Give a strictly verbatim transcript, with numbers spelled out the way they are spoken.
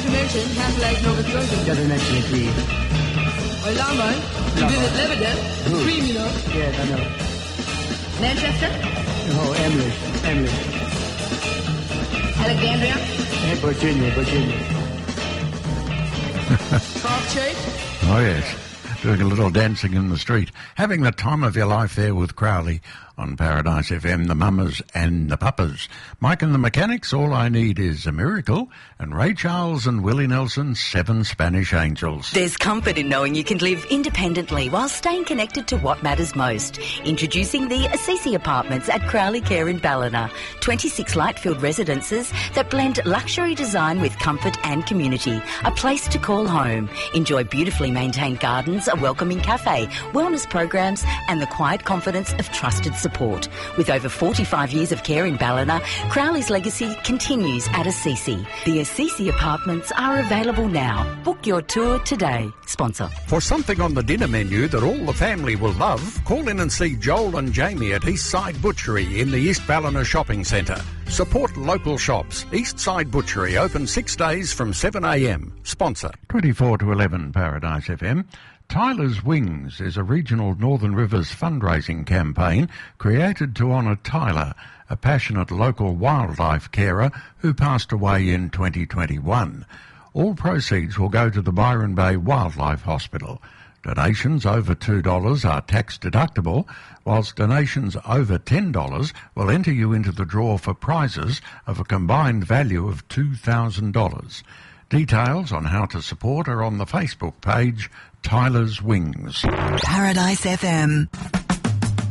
to mention cancellation Nova Scotia. Doesn't mention it, please. Well, Longmont, you visit Lebanon, Cream, you know. Yes, I know. Manchester, Oh, Emily. Emily. Alexandria, Eh, Virginia, Virginia. Christchurch. Oh, yes. Doing a little dancing in the street. Having the time of your life there with Crowley on Paradise F M, the Mamas and the Papas. Mike and the Mechanics, All I Need Is a Miracle, and Ray Charles and Willie Nelson, Seven Spanish Angels. There's comfort in knowing you can live independently while staying connected to what matters most. Introducing the Assisi Apartments at Crowley Care in Ballina. twenty-six light-filled residences that blend luxury design with comfort and community. A place to call home. Enjoy beautifully maintained gardens, a welcoming cafe, wellness programs, and the quiet confidence of trusted support. With over forty-five years of care in Ballina, Crowley's legacy continues at Assisi. The Assisi Apartments are available now. Book your tour today. Sponsor. For something on the dinner menu that all the family will love, call in and see Joel and Jamie at Eastside Butchery in the East Ballina Shopping Centre. Support local shops. Eastside Butchery open six days from seven a m. Sponsor. twenty-four to eleven Paradise F M. Tyler's Wings is a regional Northern Rivers fundraising campaign created to honour Tyler, a passionate local wildlife carer who passed away in twenty twenty-one. All proceeds will go to the Byron Bay Wildlife Hospital. Donations over two dollars are tax deductible, whilst donations over ten dollars will enter you into the draw for prizes of a combined value of two thousand dollars. Details on how to support are on the Facebook page Tyler's Wings. Paradise F M.